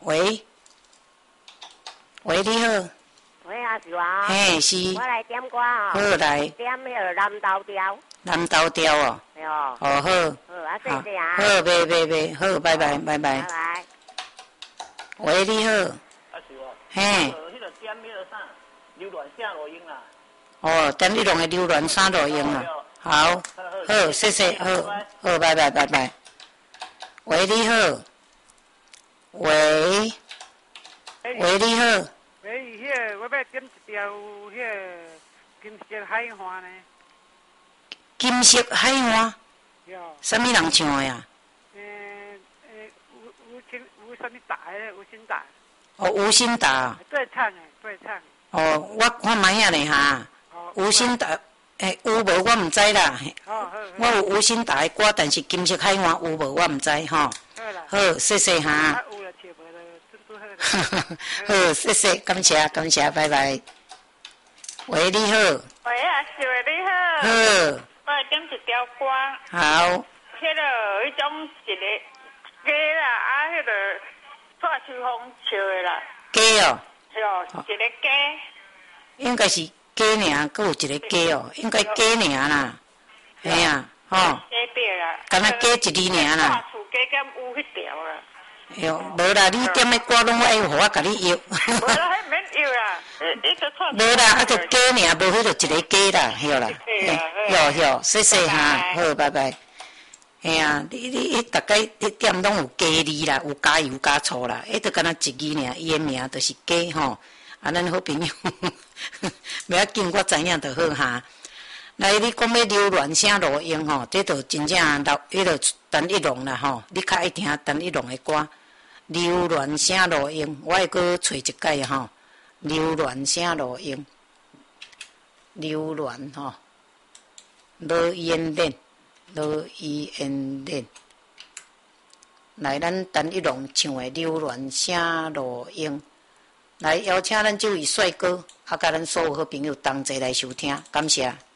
喂，喂，你好。 喂，阿是我。 嘿，是。 我来点歌哦。 好来。 点迄个南投调。 南投调哦。 对哦。 哦好。 好，啊谢谢啊。 好，袂，好，拜拜。 拜拜。 喂，你好。 啊是哦。 嘿。 迄个点迄个啥？流銮啥录音啦？ 哦，点你弄个流銮啥录音啊？好，好，谢谢，好，拜拜。喂，你好。喂，你好。 喂，我要点一条金色海花呢。 金色海花？ 哟。 什么人唱的呀？ 吴什么达的？吴新达。 哦，吴新达。 对唱。 哦，我看卖遐呢哈。吴新达，有无我唔知啦。我有吴新达的歌，但是金色海花有无我唔知吼。好，谢谢哈。 有啦，找无就好，谢谢，感谢，拜拜。喂，你好。 喂，阿秀你好。 好。 我来点一条歌。 好。 迄种一个鸡啦，迄个蔡秋凤唱的啦。 鸡哦。 哟，一个鸡。 应该是鸡尔，佮有一个鸡哦，应该鸡尔啦。嘿啊，吼。 鸡对啦。 敢若鸡一字尔啦。 蔡厝鸡敢有迄条啦。 哟，无啦，你点的歌拢爱互我甲你约。 无啦，迄免约啦， 无啦，啊，就鸡尔，无迄就一个鸡啦，晓啦。哟，谢谢哈，好，拜拜。嘿啊，你大概迄点拢有鸡字啦，有加油加醋啦，迄就敢若一字尔，伊的名就是鸡吼。啊，咱好朋友，袂要紧，我知影就好哈。来，你讲要流銮声录音吼，这就真正迄个陈一龙啦吼，你较爱听陈一龙的歌。流銮声录音，我会搁找一解吼。流銮声录音，流銮吼，罗烟练。来，咱陈一龙唱的流銮声录音。来，邀请咱这位帅哥，甲咱所有好朋友同齐来收听，感谢。